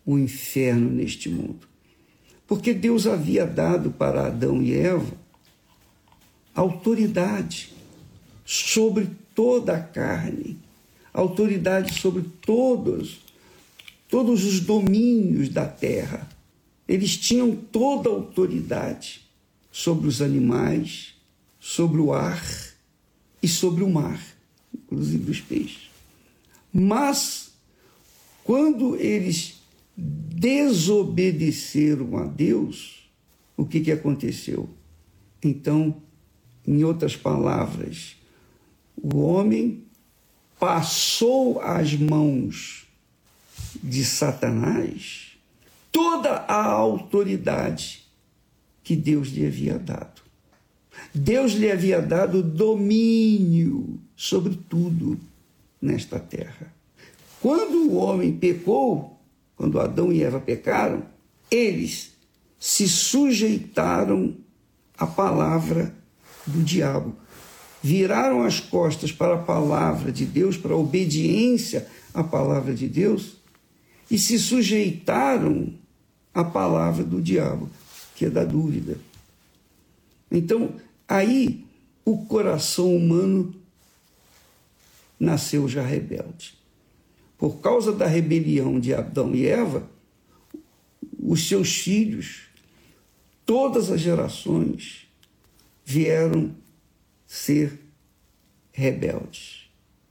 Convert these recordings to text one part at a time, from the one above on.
o inferno neste mundo. Porque Deus havia dado para Adão e Eva autoridade sobre toda a carne, autoridade sobre todos os domínios da terra. Eles tinham toda a autoridade sobre os animais, sobre o ar e sobre o mar, inclusive os peixes. Mas, quando eles desobedeceram a Deus, o que aconteceu? Então, em outras palavras, o homem passou às mãos de Satanás toda a autoridade que Deus lhe havia dado. Deus lhe havia dado domínio sobre tudo nesta terra. Quando o homem pecou, quando Adão e Eva pecaram, eles se sujeitaram à palavra do diabo. Viraram as costas para a palavra de Deus, para a obediência à palavra de Deus, e se sujeitaram à palavra do diabo, que é da dúvida. Então, aí o coração humano nasceu já rebelde. Por causa da rebelião de Adão e Eva, os seus filhos, todas as gerações, vieram ser rebeldes.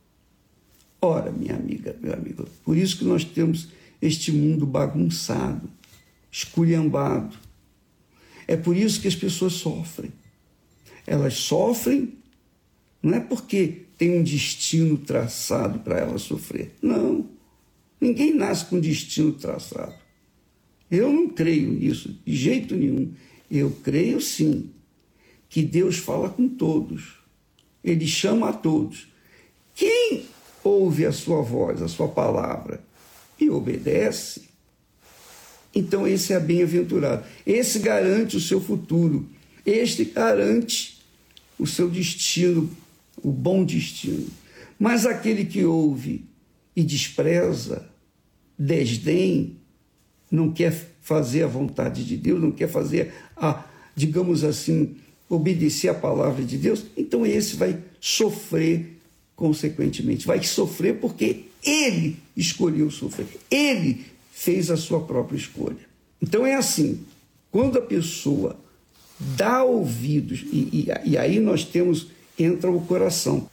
Ora, minha amiga, meu amigo, por isso que nós temos este mundo bagunçado, esculhambado. É por isso que as pessoas sofrem. Elas sofrem não é porque tem um destino traçado para elas sofrer. Não. Ninguém nasce com destino traçado. Eu não creio nisso, de jeito nenhum. Eu creio, sim, que Deus fala com todos. Ele chama a todos. Quem ouve a sua voz, a sua palavra, e obedece, então esse é bem-aventurado. Esse garante o seu futuro. Este garante o seu destino, o bom destino. Mas aquele que ouve e despreza, desdém, não quer fazer a vontade de Deus, não quer fazer digamos assim, obedecer a palavra de Deus, então esse vai sofrer consequentemente. Vai sofrer porque ele escolheu sofrer. Ele fez a sua própria escolha. Então é assim, quando a pessoa dá ouvidos, e aí nós temos, entra o coração.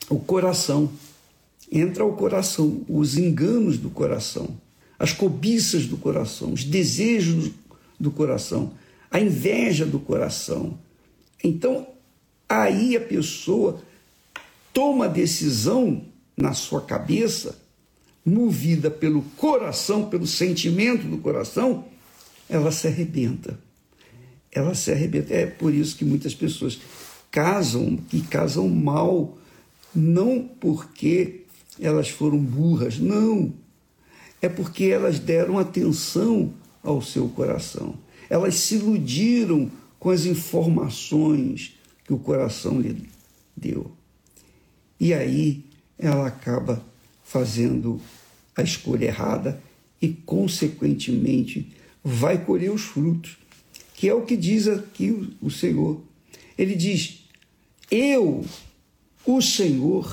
Entra o coração, os enganos do coração, as cobiças do coração, os desejos do coração, a inveja do coração. Então, aí a pessoa toma decisão na sua cabeça, movida pelo coração, pelo sentimento do coração, ela se arrebenta. Ela se arrebenta. É por isso que muitas pessoas casam e casam mal, não porque elas foram burras, não. É porque elas deram atenção ao seu coração. Elas se iludiram com as informações que o coração lhe deu. E aí ela acaba fazendo a escolha errada e, consequentemente, vai colher os frutos, que é o que diz aqui o Senhor. Ele diz: eu, o Senhor,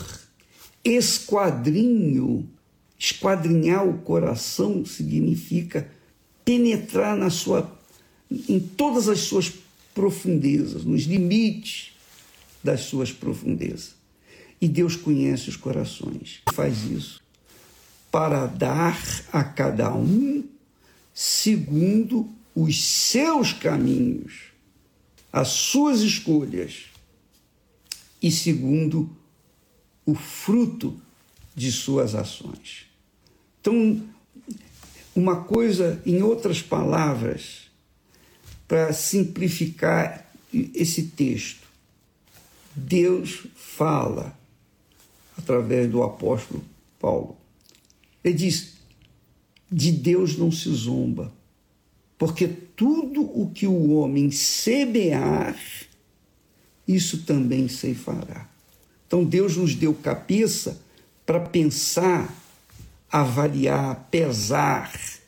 esquadrinhar o coração significa penetrar em todas as suas profundezas, nos limites das suas profundezas. E Deus conhece os corações. Faz isso para dar a cada um segundo os seus caminhos, as suas escolhas e segundo o fruto de suas ações. Então, uma coisa, em outras palavras, para simplificar esse texto, Deus fala através do apóstolo Paulo. Ele diz: de Deus não se zomba, porque tudo o que o homem semear, isso também ceifará. Então Deus nos deu cabeça para pensar, avaliar, pesar